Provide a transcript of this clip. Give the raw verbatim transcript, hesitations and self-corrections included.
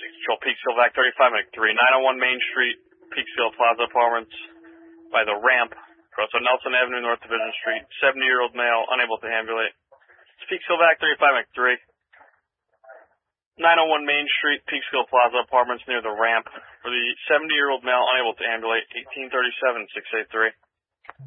Control, Peekskill, Vac thirty-five, Mc three, nine oh one Main Street, Peekskill Plaza Apartments, by the ramp, across on Nelson Avenue, North Division Street, seventy-year-old male, unable to ambulate. It's Peekskill, Vac thirty-five, Mc three, nine oh one Main Street, Peekskill Plaza Apartments, near the ramp, for the seventy-year-old male, unable to ambulate, eighteen thirty-seven, six eight three.